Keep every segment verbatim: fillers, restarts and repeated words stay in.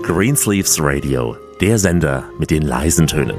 Greensleeves Radio, der Sender mit den leisen Tönen.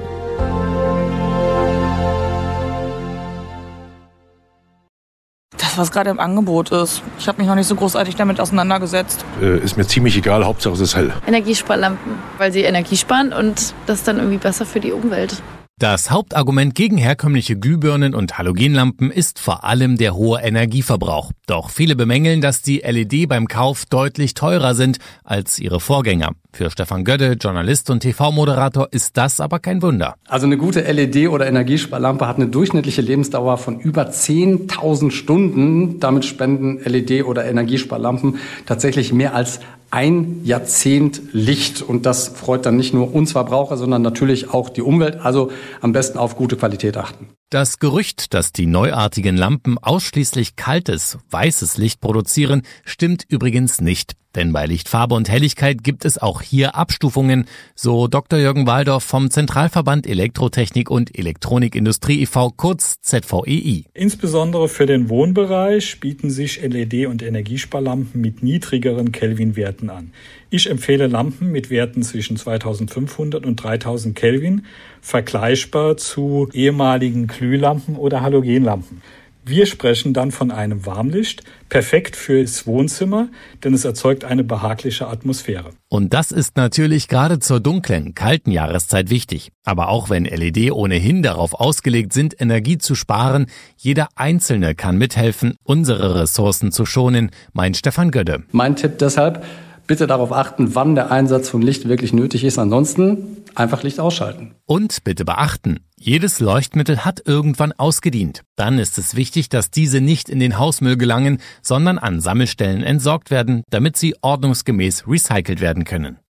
Das, was gerade im Angebot ist. Ich habe mich noch nicht so großartig damit auseinandergesetzt. Äh, ist mir ziemlich egal, Hauptsache es ist hell. Energiesparlampen, weil sie Energie sparen und das ist dann irgendwie besser für die Umwelt. Das Hauptargument gegen herkömmliche Glühbirnen und Halogenlampen ist vor allem der hohe Energieverbrauch. Doch viele bemängeln, dass die L E D beim Kauf deutlich teurer sind als ihre Vorgänger. Für Stefan Gödde, Journalist und T V-Moderator, ist das aber kein Wunder. Also eine gute L E D- oder Energiesparlampe hat eine durchschnittliche Lebensdauer von über zehntausend Stunden. Damit spenden L E D- oder Energiesparlampen tatsächlich mehr als ein Jahrzehnt Licht. Und das freut dann nicht nur uns Verbraucher, sondern natürlich auch die Umwelt. Also am besten auf gute Qualität achten. Das Gerücht, dass die neuartigen Lampen ausschließlich kaltes, weißes Licht produzieren, stimmt übrigens nicht. Denn bei Lichtfarbe und Helligkeit gibt es auch hier Abstufungen, so Doktor Jürgen Waldorf vom Zentralverband Elektrotechnik und Elektronikindustrie e V, kurz Z V E I. Insbesondere für den Wohnbereich bieten sich L E D- und Energiesparlampen mit niedrigeren Kelvinwerten an. Ich empfehle Lampen mit Werten zwischen zweitausendfünfhundert und dreitausend Kelvin, vergleichbar zu ehemaligen Glühlampen oder Halogenlampen. Wir sprechen dann von einem Warmlicht, perfekt fürs Wohnzimmer, denn es erzeugt eine behagliche Atmosphäre. Und das ist natürlich gerade zur dunklen, kalten Jahreszeit wichtig. Aber auch wenn L E D ohnehin darauf ausgelegt sind, Energie zu sparen, jeder Einzelne kann mithelfen, unsere Ressourcen zu schonen, meint Stefan Gödde. Mein Tipp deshalb: Bitte darauf achten, wann der Einsatz von Licht wirklich nötig ist. Ansonsten einfach Licht ausschalten. Und bitte beachten, jedes Leuchtmittel hat irgendwann ausgedient. Dann ist es wichtig, dass diese nicht in den Hausmüll gelangen, sondern an Sammelstellen entsorgt werden, damit sie ordnungsgemäß recycelt werden können.